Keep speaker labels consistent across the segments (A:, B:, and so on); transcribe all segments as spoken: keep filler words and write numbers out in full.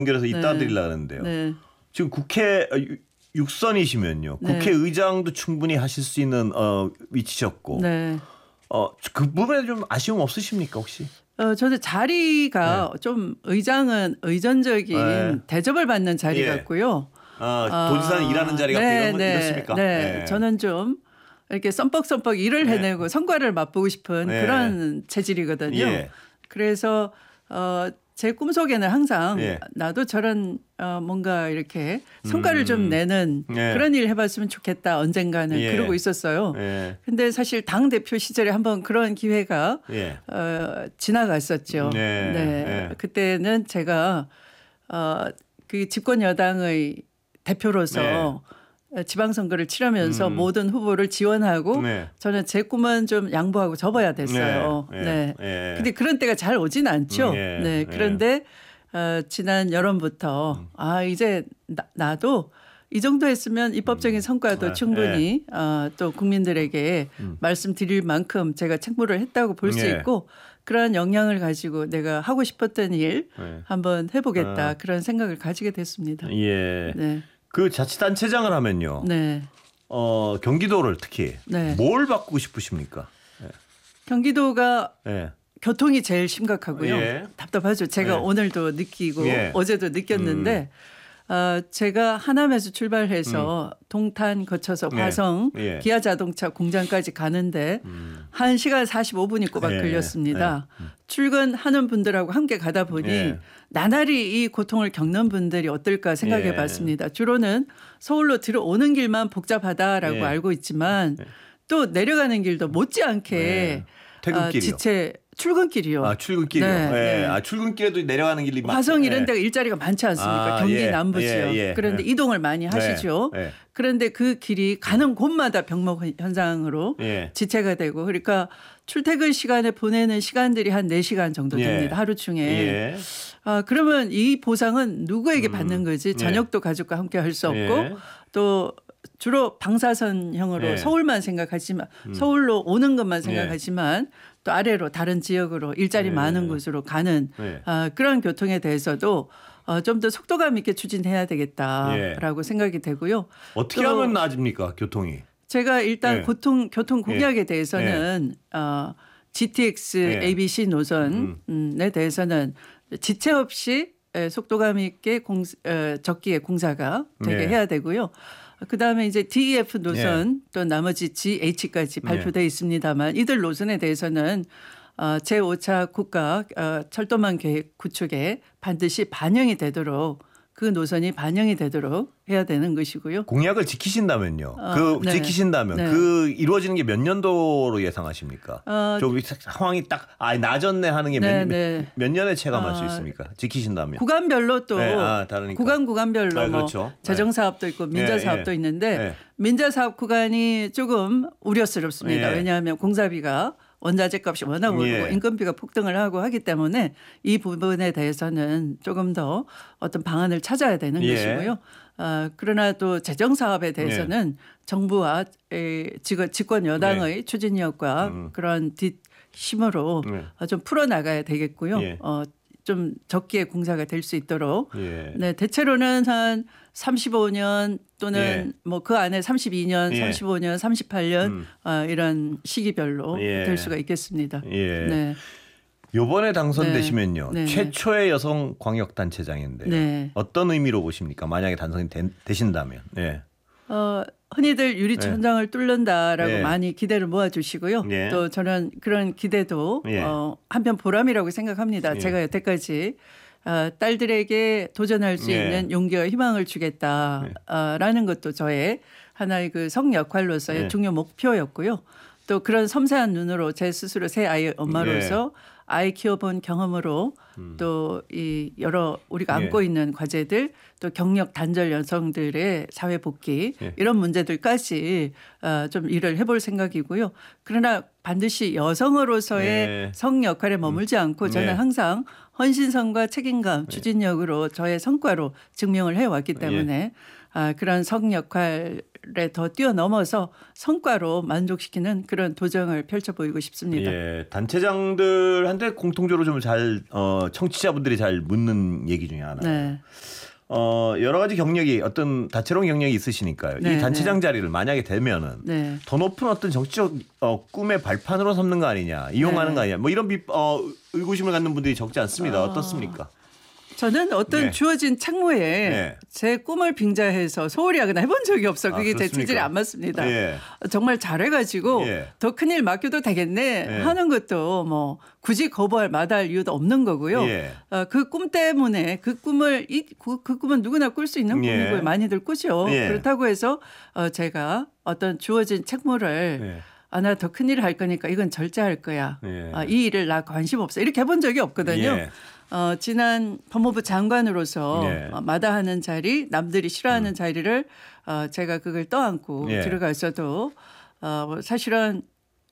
A: 연결해서 이따
B: 네.
A: 드리려고 하는데요.
B: 네.
A: 지금 국회 육선이시면요.
B: 네.
A: 국회의장도 충분히 하실 수 있는 어, 위치셨고
B: 네.
A: 어, 그 부분에 좀 아쉬움 없으십니까 혹시?
B: 어, 저도 자리가
A: 네.
B: 좀 의장은 의전적인
A: 네.
B: 대접을 받는 자리
A: 예.
B: 같고요.
A: 아, 도지사는 일하는 자리가
B: 네,
A: 이런,
B: 네,
A: 이렇습니까?
B: 네.
A: 네.
B: 저는 좀 이렇게 썸뻑썸뻑 일을
A: 네.
B: 해내고 성과를 맛보고 싶은
A: 네.
B: 그런 체질이거든요.
A: 예.
B: 그래서 어, 제 꿈속에는 항상
A: 예.
B: 나도 저런 어, 뭔가 이렇게 성과를
A: 음.
B: 좀 내는
A: 예.
B: 그런 일 해봤으면 좋겠다 언젠가는
A: 예.
B: 그러고 있었어요.
A: 예.
B: 근데 사실 당 대표 시절에 한번 그런 기회가
A: 예.
B: 어, 지나갔었죠.
A: 네.
B: 네.
A: 예.
B: 그때는 제가 어, 그 집권 여당의 대표로서 지방선거를 치르면서
A: 음.
B: 모든 후보를 지원하고
A: 네.
B: 저는 제 꿈은 좀 양보하고 접어야 됐어요.
A: 네.
B: 네.
A: 예.
B: 근데 그런 때가 잘 오진 않죠.
A: 음, 예.
B: 네. 그런데 어, 지난 여름부터
A: 음.
B: 아 이제 나, 나도 이 정도 했으면 입법적인 성과도
A: 아,
B: 충분히 어, 또 국민들에게
A: 음.
B: 말씀드릴 만큼 제가 책무를 했다고 볼 수
A: 예.
B: 있고 그런 역량을 가지고 내가 하고 싶었던 일
A: 예.
B: 한번 해보겠다
A: 아.
B: 그런 생각을 가지게 됐습니다.
A: 예.
B: 네.
A: 그 자치단체장을 하면요.
B: 네.
A: 어, 경기도를 특히
B: 네.
A: 뭘 바꾸고 싶으십니까?
B: 경기도가
A: 예.
B: 교통이 제일 심각하고요.
A: 예.
B: 답답하죠. 제가
A: 예.
B: 오늘도 느끼고
A: 예.
B: 어제도 느꼈는데 어, 제가 하남에서 출발해서 음. 동탄 거쳐서
A: 예.
B: 화성
A: 예.
B: 기아자동차 공장까지 가는데
A: 음.
B: 한 시간 사십오 분이 꼬박
A: 예.
B: 걸렸습니다.
A: 예.
B: 출근하는 분들하고 함께 가다 보니
A: 예.
B: 나날이 이 고통을 겪는 분들이 어떨까 생각해
A: 예.
B: 봤습니다. 주로는 서울로 들어오는 길만 복잡하다라고
A: 예.
B: 알고 있지만
A: 예.
B: 또 내려가는 길도 못지않게
A: 예. 퇴근길이요.
B: 아, 지체 출근길이요.
A: 아, 출근길이요.
B: 네,
A: 예.
B: 네.
A: 아, 출근길에도 내려가는 길이 많-
B: 화성 이런
A: 예.
B: 데가 일자리가 많지 않습니까?
A: 아,
B: 경기
A: 예.
B: 남부 지역.
A: 예, 예.
B: 그런데
A: 예.
B: 이동을 많이 하시죠.
A: 네, 네.
B: 그런데 그 길이 가는 곳마다 병목 현상으로
A: 예.
B: 지체가 되고 그러니까 출퇴근 시간에 보내는 시간들이 한 네 시간 정도
A: 예.
B: 됩니다. 하루 중에.
A: 예.
B: 아, 그러면 이 보상은 누구에게
A: 음.
B: 받는 거지?
A: 예.
B: 저녁도 가족과 함께 할 수 없고
A: 예.
B: 또 주로 방사선형으로
A: 예.
B: 서울만 생각하지만 서울로 오는 것만 생각하지만 또 아래로 다른 지역으로 일자리
A: 예.
B: 많은 곳으로 가는
A: 예.
B: 아, 그런 교통에 대해서도 어, 좀 더 속도감 있게 추진해야 되겠다라고
A: 예.
B: 생각이 되고요.
A: 어떻게
B: 또
A: 하면 나아집니까, 교통이?
B: 제가 일단
A: 예.
B: 교통 교통 공약에 대해서는 어, 지티엑스
A: 예.
B: 에이비씨 노선에 대해서는 지체 없이 에, 속도감 있게 공, 어, 적기에 공사가 되게
A: 예.
B: 해야 되고요. 그다음에 이제 디이에프 노선 또 나머지 지에이치까지 발표되어 있습니다만 이들 노선에 대해서는 어, 제오 차 국가 어, 철도망 계획 구축에 반드시 반영이 되도록 그 노선이 반영이 되도록 해야 되는 것이고요.
A: 공약을 지키신다면요.
B: 어,
A: 그
B: 네.
A: 지키신다면
B: 네.
A: 그 이루어지는 게 몇 년도로 예상하십니까?
B: 어,
A: 저 상황이 딱 아, 나졌네 하는 게 몇
B: 네, 네.
A: 몇 년에 체감할 수
B: 아,
A: 있습니까? 지키신다면.
B: 구간별로 또
A: 네, 아, 다르니까.
B: 구간 구간별로
A: 아,
B: 뭐
A: 그렇죠.
B: 재정 사업도 있고 민자
A: 예,
B: 사업도
A: 예.
B: 있는데
A: 예.
B: 민자 사업 구간이 조금 우려스럽습니다.
A: 예.
B: 왜냐하면 공사비가 원자재 값이 워낙 오르고
A: 예.
B: 인건비가 폭등을 하고 하기 때문에 이 부분에 대해서는 조금 더 어떤 방안을 찾아야 되는
A: 예.
B: 것이고요. 어, 그러나 또 재정 사업에 대해서는 정부와 에, 지금 집권 여당의 추진력과
A: 음.
B: 그런 뒷힘으로
A: 네.
B: 어, 좀 풀어나가야 되겠고요.
A: 예.
B: 어, 좀 적기에 공사가 될 수 있도록
A: 예.
B: 네, 대체로는 한 삼십오 년 또는
A: 예.
B: 뭐 그 안에 삼십이 년,
A: 예.
B: 삼십오 년, 삼십팔 년
A: 음.
B: 어, 이런 시기별로
A: 예.
B: 될 수가 있겠습니다.
A: 예.
B: 네.
A: 요번에 당선되시면요.
B: 네. 네.
A: 최초의 여성 광역단체장인데
B: 네.
A: 어떤 의미로 보십니까? 만약에 당선이 된- 되신다면. 예.
B: 어, 흔히들 유리천장을 뚫는다라고
A: 예.
B: 많이 기대를 모아주시고요.
A: 예.
B: 또 저는 그런 기대도
A: 예.
B: 어, 한편 보람이라고 생각합니다.
A: 예.
B: 제가 여태까지 어, 딸들에게 도전할 수
A: 예.
B: 있는 용기와 희망을 주겠다라는 것도 저의 하나의 그 성 역할로서의
A: 예.
B: 중요 목표였고요. 또 그런 섬세한 눈으로 제 스스로 새 아이의 엄마로서
A: 예.
B: 아이 키워본 경험으로 또 이 여러 우리가
A: 예.
B: 안고 있는 과제들 또 경력 단절 여성들의 사회 복귀
A: 예.
B: 이런 문제들까지 어, 좀 일을 해볼 생각이고요. 그러나 반드시 여성으로서의
A: 예.
B: 성 역할에 머물지 않고 저는
A: 예.
B: 항상 헌신성과 책임감, 추진력으로 저의 성과로 증명을 해왔기 때문에 아, 그런 성 역할에 더 뛰어넘어서 성과로 만족시키는 그런 도정을 펼쳐 보이고 싶습니다.
A: 예, 단체장들한테 공통적으로 좀 잘 어, 청취자분들이 잘 묻는 얘기 중에 하나.
B: 네.
A: 어, 여러 가지 경력이 어떤 다채로운 경력이 있으시니까요.
B: 네,
A: 이 단체장
B: 네.
A: 자리를 만약에 되면은
B: 네.
A: 더 높은 어떤 정치적 어, 꿈의 발판으로 삼는 거 아니냐, 이용하는
B: 네.
A: 거 아니냐, 뭐 이런 비, 어, 의구심을 갖는 분들이 적지 않습니다.
B: 어...
A: 어떻습니까?
B: 저는 어떤
A: 네.
B: 주어진 책무에
A: 네.
B: 제 꿈을 빙자해서 소홀히 하거나 해본 적이 없어. 그게
A: 아,
B: 제 체질에 안 맞습니다.
A: 예.
B: 정말 잘해가지고
A: 예.
B: 더 큰일 맡겨도 되겠네
A: 예.
B: 하는 것도 뭐 굳이 거부할 마다할 이유도 없는 거고요.
A: 예.
B: 어, 그 꿈 때문에 그 꿈을 이, 그, 그 꿈은 누구나 꿀 수 있는
A: 예.
B: 꿈이고요. 많이들 꾸죠.
A: 예.
B: 그렇다고 해서 어, 제가 어떤 주어진 책무를
A: 예.
B: 아, 나 더 큰일을 할 거니까 이건 절제할 거야.
A: 예.
B: 아, 이 일을 나 관심 없어. 이렇게 해본 적이 없거든요.
A: 예.
B: 어, 지난 법무부 장관으로서
A: 예.
B: 어, 마다하는 자리, 남들이 싫어하는 음. 자리를 어, 제가 그걸 떠안고
A: 예.
B: 들어갔어도 어, 뭐 사실은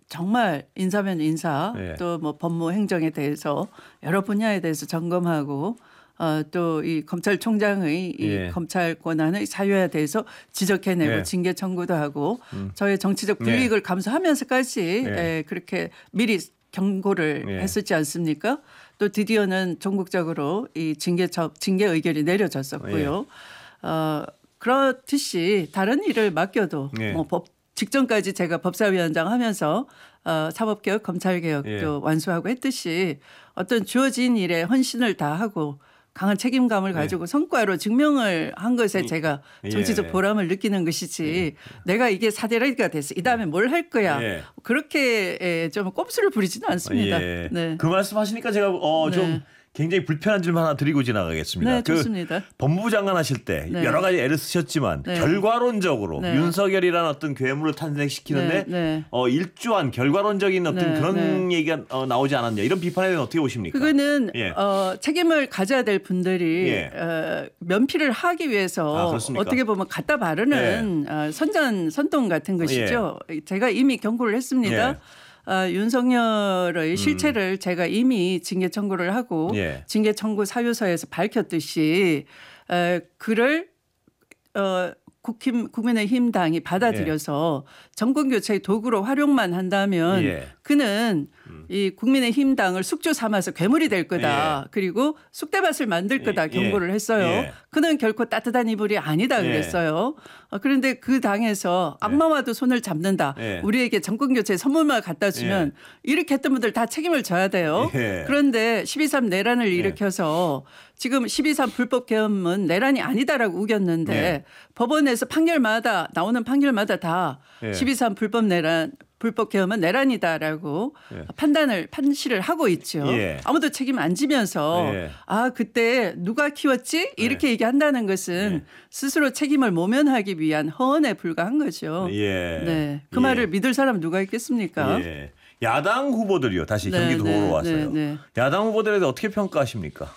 B: 정말 인사면 인사
A: 예.
B: 또 뭐 법무 행정에 대해서 여러 분야에 대해서 점검하고 어, 또 이 검찰총장의 이
A: 예.
B: 검찰 권한의 사유에 대해서 지적해내고
A: 예.
B: 징계 청구도 하고
A: 음.
B: 저의 정치적 불이익을 예. 감수하면서까지
A: 예.
B: 예, 그렇게 미리 경고를
A: 예.
B: 했었지 않습니까? 또 드디어는 전국적으로 이 징계 징계 의결이 내려졌었고요. 예. 어, 그렇듯이 다른 일을 맡겨도
A: 예.
B: 뭐 법 직전까지 제가 법사위원장 하면서 어, 사법개혁, 검찰개혁도
A: 예.
B: 완수하고 했듯이 어떤 주어진 일에 헌신을 다하고 강한 책임감을 가지고 예. 성과로 증명을 한 것에 제가 정치적 예. 보람을 느끼는 것이지 예. 내가 이게 사대리가 됐어. 이 다음에 뭘 할 거야. 예. 그렇게 좀 꼼수를 부리지는 않습니다.
A: 예.
B: 네.
A: 그 말씀 하시니까 제가 어, 좀
B: 네.
A: 굉장히 불편한 질문 하나 드리고 지나가겠습니다.
B: 네, 좋습니다.
A: 그 법무부 장관 하실 때
B: 네.
A: 여러 가지 애를 쓰셨지만
B: 네.
A: 결과론적으로
B: 네.
A: 윤석열이라는 어떤 괴물을 탄생시키는데
B: 네. 네.
A: 어, 일조한 결과론적인 어떤
B: 네.
A: 그런
B: 네.
A: 얘기가 어, 나오지 않았냐. 이런 비판에 대해서 어떻게 보십니까?
B: 그거는
A: 예.
B: 어, 책임을 가져야 될 분들이
A: 예.
B: 어, 면피를 하기 위해서
A: 아,
B: 어떻게 보면 갖다 바르는
A: 예.
B: 어, 선전 선동 같은 것이죠. 예. 제가 이미 경고를 했습니다.
A: 예.
B: 어, 윤석열의 실체를 음. 제가 이미 징계 청구를 하고
A: 예.
B: 징계 청구 사유서에서 밝혔듯이 어, 그를 어, 국힘, 국민의힘 당이 받아들여서 예. 정권교체의 도구로 활용만 한다면
A: 예.
B: 그는 음. 이 국민의힘 당을 숙주 삼아서 괴물이 될 거다. 예. 그리고 쑥대밭을 만들 거다 예. 경고를 했어요. 예. 그는 결코 따뜻한 이불이 아니다 그랬어요. 예. 그런데 그 당에서 악마와도 손을 잡는다. 예. 우리에게 정권교체 선물만 갖다 주면 예. 이렇게 했던 분들 다 책임을 져야 돼요. 예. 그런데 십이 삼 내란을 일으켜서 예. 지금 십이 삼 불법 계엄은 내란이 아니다라고 우겼는데 예. 법원에서 판결마다 나오는 판결마다 다 예. 십이 삼 불법 내란 불법 계엄은 내란이다라고 예. 판단을 판시를 하고 있죠. 예. 아무도 책임 안 지면서 예. 아 그때 누가 키웠지 이렇게 예. 얘기한다는 것은 예. 스스로 책임을 모면하기 위한 허언에 불과한 거죠. 예. 네, 그 예. 말을 믿을 사람 누가 있겠습니까?
A: 예. 야당 후보들이요. 다시 네, 경기도로 네, 와서요. 네, 네. 야당 후보들에 대해 어떻게 평가하십니까?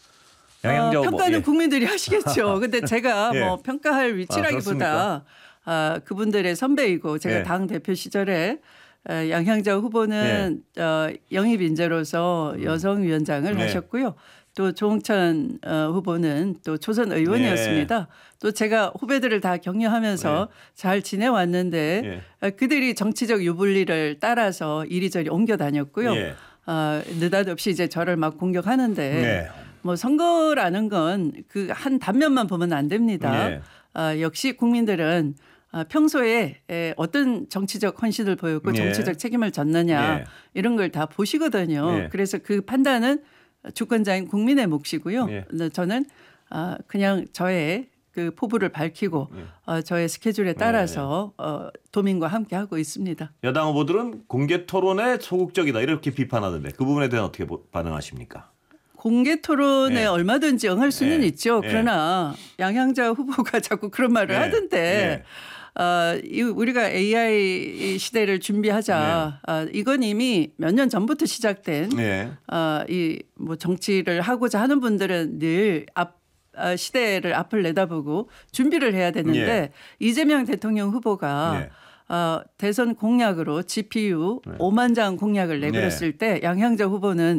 B: 어, 평가는 뭐, 예. 국민들이 하시겠죠. 근데 제가 예. 뭐 평가할 위치라기보다 아, 아, 그분들의 선배이고 제가 예. 당 대표 시절에 양향자 후보는 예. 어, 영입 인재로서 음. 여성위원장을 네. 하셨고요. 또 조홍천 어, 후보는 또 초선 의원이었습니다. 네. 또 제가 후배들을 다 격려하면서 네. 잘 지내왔는데 네. 그들이 정치적 유불리를 따라서 이리저리 옮겨 다녔고요. 네. 어, 느닷없이 이제 저를 막 공격하는데 네. 뭐 선거라는 건 그 한 단면만 보면 안 됩니다. 네. 어, 역시 국민들은 어, 평소에 에, 어떤 정치적 헌신을 보였고 네. 정치적 책임을 졌느냐 네. 이런 걸 다 보시거든요. 네. 그래서 그 판단은 주권자인 국민의 몫이고요. 네. 저는 어, 그냥 저의 그 포부를 밝히고 네. 어, 저의 스케줄에 따라서 네. 어, 도민과 함께 하고 있습니다.
A: 여당 후보들은 공개 토론에 소극적이다 이렇게 비판하던데 그 부분에 대해서 어떻게 반응하십니까?
B: 공개 토론에 네. 얼마든지 응할 수는 네. 있죠. 그러나 네. 양향자 후보가 자꾸 그런 말을 네. 하던데 네. 어, 이 우리가 에이아이 시대를 준비하자. 네. 어, 이건 이미 몇 년 전부터 시작된 네. 어, 이 뭐 정치를 하고자 하는 분들은 늘 앞 시대를 앞을 내다보고 준비를 해야 되는데 네. 이재명 대통령 후보가 네. 어, 대선 공약으로 지피유 네. 오만 장 공약을 내걸었을 네. 때 양향자 후보는 네. 그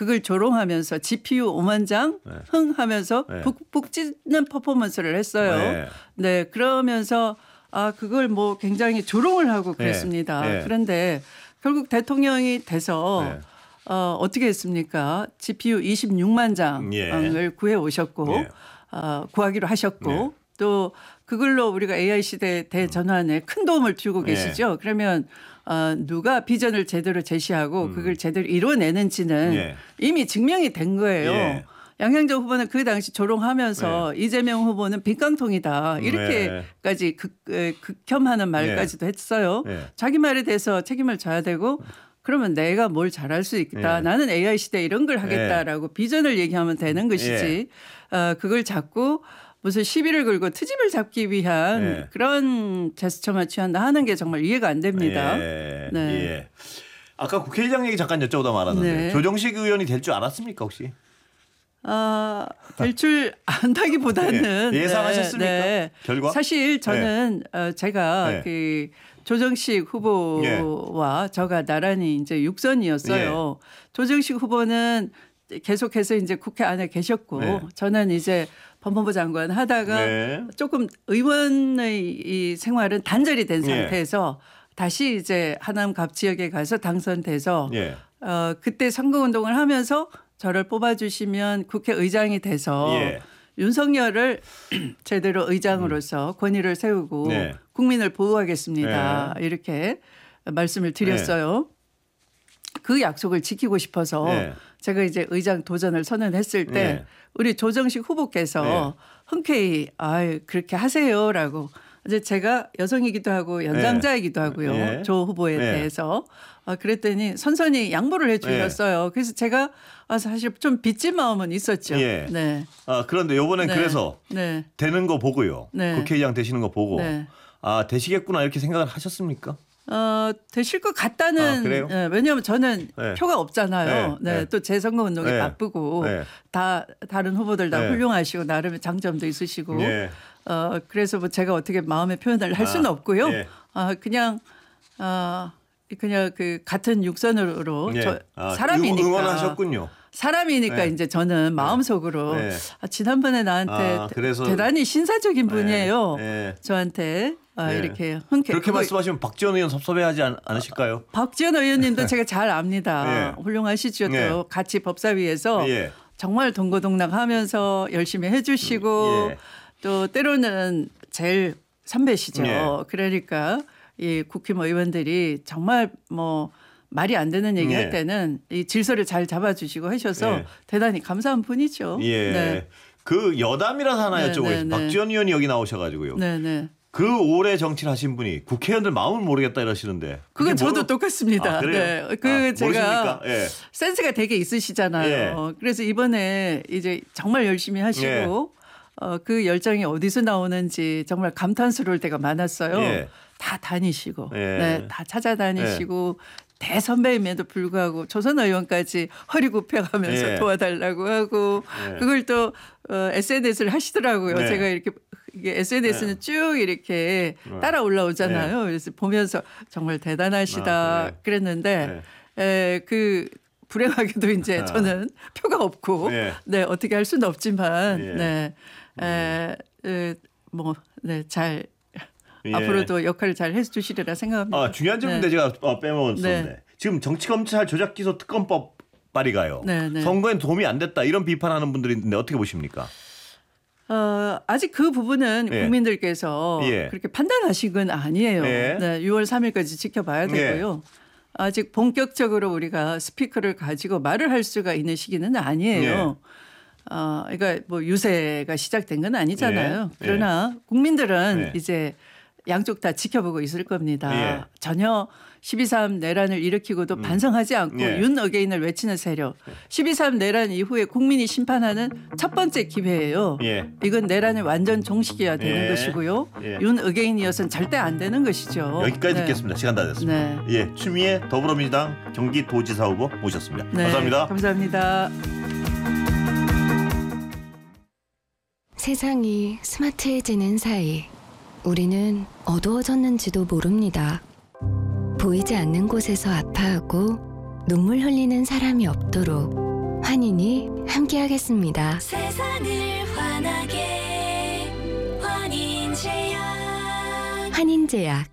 B: 그걸 조롱하면서 지피유 오만 장
A: 네.
B: 흥 하면서
A: 네.
B: 북북 찌는 퍼포먼스를 했어요.
A: 네.
B: 네, 그러면서 아 그걸 뭐 굉장히 조롱을 하고 그랬습니다.
A: 네. 네.
B: 그런데 결국 대통령이 돼서
A: 네.
B: 어, 어떻게 했습니까? 지피유 이십육만 장을
A: 예.
B: 구해 오셨고
A: 예.
B: 어, 구하기로 하셨고
A: 네.
B: 또 그걸로 우리가 에이아이 시대 대전환에 큰 도움을 주고
A: 예.
B: 계시죠. 그러면 어, 누가 비전을 제대로 제시하고
A: 음.
B: 그걸 제대로 이뤄내는지는
A: 예.
B: 이미 증명이 된 거예요.
A: 예.
B: 양양정 후보는 그 당시 조롱하면서 이재명 후보는 빈깡통이다 이렇게까지 극, 에, 극혐하는 말까지도 했어요.
A: 예.
B: 자기 말에 대해서 책임을 져야 되고 그러면 내가 뭘 잘할 수 있다.
A: 예.
B: 나는 에이아이 시대에 이런 걸 하겠다라고 비전을 얘기하면 되는 것이지. 어, 그걸 자꾸 무슨 시비를 걸고 트집을 잡기 위한
A: 예.
B: 그런 제스처만 취한다 하는 게 정말 이해가 안 됩니다.
A: 예.
B: 네.
A: 예. 아까 국회의장 얘기 잠깐 여쭤보다 말았는데
B: 네.
A: 조정식 의원이 될 줄 알았습니까 혹시?
B: 아, 될 줄 안다기보다는
A: 예. 예상하셨습니까? 결과?
B: 사실 저는 어, 제가
A: 네.
B: 그 조정식 후보와 저가 나란히 이제 육선이었어요. 조정식 후보는 계속해서 이제 국회 안에 계셨고
A: 네.
B: 저는 이제 법무부 장관 하다가
A: 네.
B: 조금 의원의 이 생활은 단절이 된
A: 예.
B: 상태에서 다시 이제 하남 갑 지역에 가서 당선돼서
A: 예.
B: 어, 그때 선거운동을 하면서 저를 뽑아주시면 국회의장이 돼서
A: 예.
B: 윤석열을 제대로 의장으로서 권위를 세우고
A: 네.
B: 국민을 보호하겠습니다. 이렇게 말씀을 드렸어요. 그 약속을 지키고 싶어서
A: 네.
B: 제가 이제 의장 도전을 선언했을 때
A: 네.
B: 우리 조정식 후보께서
A: 네.
B: 흔쾌히 아 그렇게 하세요라고 이제 제가 여성이기도 하고 연장자이기도 하고요.
A: 네.
B: 조 후보에
A: 네.
B: 대해서 아, 그랬더니 선선히 양보를 해 주셨어요. 그래서 제가 아, 사실 좀 빚진 마음은 있었죠.
A: 예.
B: 네.
A: 아 그런데 이번엔
B: 네.
A: 그래서
B: 네.
A: 되는 거 보고요.
B: 네.
A: 국회의장 되시는 거 보고
B: 네.
A: 아 되시겠구나 이렇게 생각을 하셨습니까?
B: 어, 되실 것 같다는.
A: 아, 그래요?
B: 예, 왜냐하면 저는
A: 네.
B: 표가 없잖아요.
A: 네.
B: 네.
A: 네.
B: 또 재선거 운동이
A: 네.
B: 바쁘고
A: 네.
B: 다 다른 후보들 다
A: 네.
B: 훌륭하시고 나름의 장점도 있으시고.
A: 예.
B: 어, 그래서 뭐 제가 어떻게 마음의 표현을 할 수는
A: 아,
B: 없고요.
A: 예.
B: 아, 그냥 아, 그냥 그 같은 육선으로
A: 예.
B: 저
A: 아,
B: 사람이니까.
A: 응원하셨군요.
B: 사람이니까
A: 네.
B: 이제 저는 마음속으로
A: 네.
B: 아, 지난번에 나한테
A: 아, 그래서-
B: 대단히 신사적인 분이에요.
A: 네.
B: 저한테 아,
A: 네.
B: 이렇게 흔쾌히
A: 그렇게
B: 그거-
A: 말씀하시면 박지원 의원 섭섭해하지 않, 않으실까요?
B: 박지원 의원님도 제가 잘 압니다.
A: 네.
B: 훌륭하시죠.
A: 네.
B: 또 같이 법사위에서
A: 예.
B: 정말 동고동락하면서 열심히 해주시고
A: 예.
B: 또 때로는 제일 선배시죠.
A: 예.
B: 그러니까 이 국힘 의원들이 정말 뭐 말이 안 되는 얘기
A: 예.
B: 할 때는 이 질서를 잘 잡아주시고 하셔서
A: 예.
B: 대단히 감사한 분이죠.
A: 예.
B: 네.
A: 그 여담이라서 하나
B: 네,
A: 여쭤보겠습니다.
B: 네, 네.
A: 박지원 의원이 여기 나오셔가지고요.
B: 네, 네.
A: 그 오래 정치를 하신 분이 국회의원들 마음을 모르겠다 이러시는데.
B: 그건
A: 그게
B: 저도
A: 뭐로-
B: 똑같습니다.
A: 아, 그래요?
B: 네. 그
A: 아,
B: 제가
A: 모르십니까? 예.
B: 센스가 되게 있으시잖아요.
A: 예.
B: 그래서 이번에 이제 정말 열심히 하시고
A: 예.
B: 어, 그 열정이 어디서 나오는지 정말 감탄스러울 때가 많았어요.
A: 예.
B: 다 다니시고,
A: 예.
B: 네, 다 찾아다니시고 대선배임에도 불구하고 조선 의원까지 허리 굽혀가면서
A: 예.
B: 도와달라고 하고
A: 예.
B: 그걸 또 어, 에스엔에스를 하시더라고요.
A: 네.
B: 제가 이렇게 이게 에스엔에스는
A: 네.
B: 쭉 이렇게 따라 올라오잖아요. 그래서 보면서 정말 대단하시다
A: 아, 그래요?
B: 그랬는데 에, 그 불행하게도 이제
A: 아.
B: 저는 표가 없고
A: 네.
B: 네, 어떻게 할 수는 없지만
A: 예.
B: 네, 에, 에, 뭐, 네, 잘
A: 예.
B: 앞으로도 역할을 잘 해주시리라 생각합니다.
A: 아 중요한 점인데
B: 네.
A: 제가 어, 빼먹었었는데
B: 네.
A: 지금 정치검찰 조작기소 특검법 발의가요.
B: 네, 네.
A: 선거엔 도움이 안 됐다 이런 비판하는 분들이 있는데 어떻게 보십니까?
B: 어, 아직 그 부분은
A: 예.
B: 국민들께서
A: 예.
B: 그렇게 판단하신 건 아니에요.
A: 예.
B: 네, 유월 삼일까지 지켜봐야 되고요. 아직 본격적으로 우리가 스피커를 가지고 말을 할 수가 있는 시기는 아니에요. 어, 그러니까 뭐 유세가 시작된 건 아니잖아요.
A: 예.
B: 그러나 국민들은
A: 예.
B: 이제 양쪽 다 지켜보고 있을 겁니다.
A: 예.
B: 전혀 십이삼 내란을 일으키고도 반성하지 않고
A: 예.
B: 윤 어게인을 외치는 세력. 십이삼 내란 이후에 국민이 심판하는 첫 번째 기회예요.
A: 예.
B: 이건 내란의 완전 종식이어야 되는
A: 예.
B: 것이고요.
A: 예.
B: 윤 어게인이어서는 절대 안 되는 것이죠.
A: 여기까지
B: 네.
A: 듣겠습니다. 시간 다 됐습니다.
B: 네.
A: 예, 추미애 더불어민주당 경기도지사 후보 모셨습니다.
B: 네.
A: 감사합니다.
B: 감사합니다.
C: 세상이 스마트해지는 사이 우리는 어두워졌는지도 모릅니다. 보이지 않는 곳에서 아파하고 눈물 흘리는 사람이 없도록 한인이 함께하겠습니다.
D: 세상을 환하게 환인제약
C: 한인제약